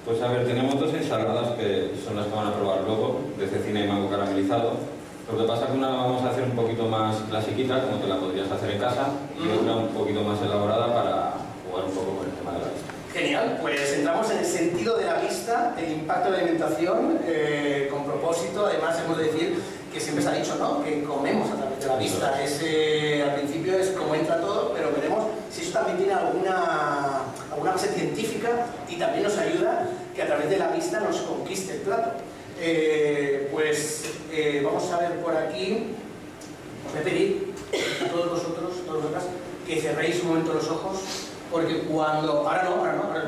Pues a ver, tenemos dos ensaladas que son las que van a probar luego, de cecina y mango caramelizado. Lo que pasa es que una la vamos a hacer un poquito más clasiquita, como te la podrías hacer en casa, y otra un poquito más elaborada para jugar un poco con el tema de la vista. Genial, pues entramos en el sentido de la vista, el impacto de la alimentación, con propósito. Además, hemos de decir que siempre se ha dicho, ¿no?, que comemos a través de la vista. Al principio es como entra todo, pero veremos si eso también tiene alguna base científica y también nos ayuda que a través de la vista nos conquiste el plato. Vamos a ver por aquí. Os voy a pedir a todos vosotros, que cerréis un momento los ojos, porque cuando... Ahora no,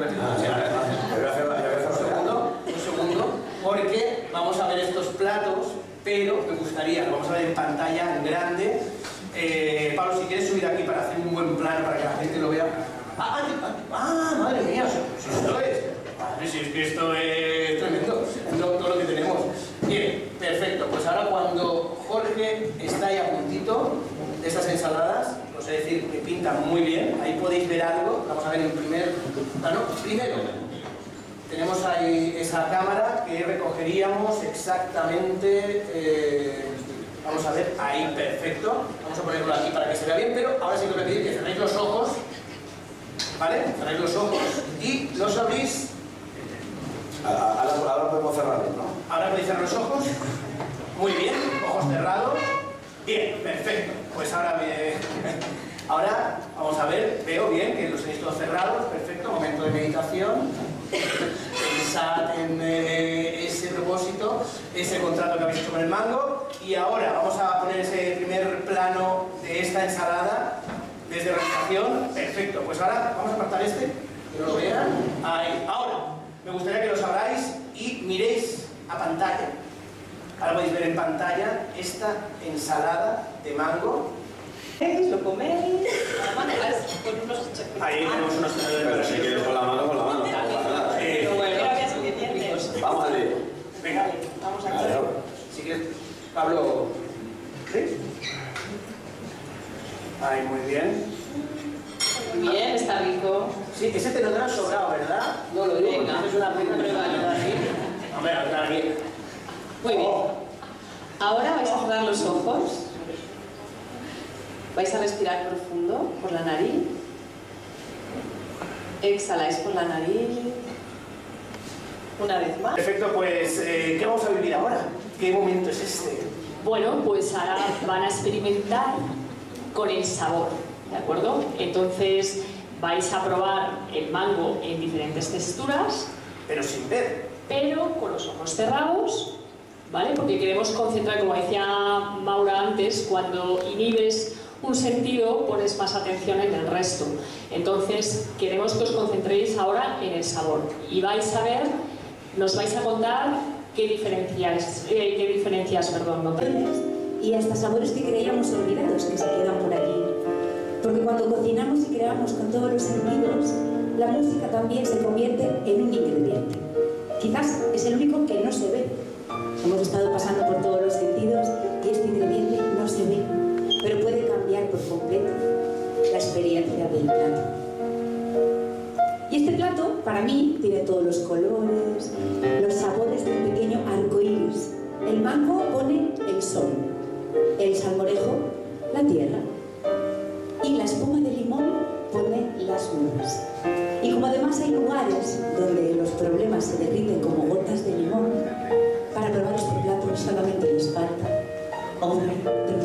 un segundo, porque vamos a ver estos platos, pero me gustaría, lo vamos a ver en pantalla, en grande. Pablo, si quieres subir aquí para hacer un buen plano, para que la gente lo vea. Madre mía, si esto es... Madre, si es que esto es tremendo, todo lo que tenemos. Bien, perfecto. Pues ahora cuando Jorge está ahí a puntito de estas ensaladas, os he de decir que pintan muy bien. Ahí podéis ver algo. Vamos a ver en primer plano. Primero, tenemos ahí esa cámara que recogeríamos exactamente. Vamos a ver, ahí, perfecto. Vamos a ponerlo aquí para que se vea bien, pero ahora sí que os voy a pedir que cerréis los ojos. ¿Vale? Cerráis los ojos y los abrís. Ahora podemos cerrarlos, ¿no? Ahora podéis cerrar los ojos. Muy bien, ojos cerrados. Bien, perfecto. Pues ahora vamos a ver, veo bien que los tenéis todos cerrados. Perfecto, momento de meditación. Pensad en ese propósito, ese contrato que habéis hecho con el mango. Y ahora vamos a poner ese primer plano de esta ensalada desde realización. Perfecto, pues ahora vamos a apartar que no lo vean. Ahí, ahora. Me gustaría que los abráis y miréis a pantalla. Ahora podéis ver en pantalla esta ensalada de mango. ¿Lo coméis? Ahí tenemos unos... Pero si quieres con la mano, con la mano. Vamos a ver. Venga, vamos a ver. Si quieres, Pablo... ¿Sí? Ahí, muy bien. Muy bien, está rico. Sí, ese te lo tendrás sobrado, ¿verdad? No lo digo. Es una prueba así. Hombre, está bien. Muy bien. Ahora vais a cerrar los ojos. Vais a respirar profundo por la nariz. Exhaláis por la nariz. Una vez más. Perfecto, pues, ¿qué vamos a vivir ahora? ¿Qué momento es este? Bueno, pues ahora van a experimentar con el sabor, ¿de acuerdo? Entonces vais a probar el mango en diferentes texturas. Pero sin ver. Pero con los ojos cerrados, ¿vale? Porque queremos concentrar, como decía Maura antes, cuando inhibes un sentido pones más atención en el resto. Entonces queremos que os concentréis ahora en el sabor. Y vais a ver, nos vais a contar qué diferencias notáis. Y hasta sabores que creíamos olvidados que se quedan por allí. Porque cuando cocinamos y creamos con todos los sentidos, la música también se convierte en un ingrediente. Quizás es el único que no se ve. Hemos estado pasando por todos los sentidos y este ingrediente no se ve, pero puede cambiar por completo la experiencia del plato. Y este plato, para mí, tiene todos los colores, los sabores de un pequeño arco iris. El mango pone el sol, el salmorejo, la tierra, y la espuma de limón pone las nubes. Y como además hay lugares donde los problemas se derriten como gotas de limón, para probar este plato solamente les falta hombre,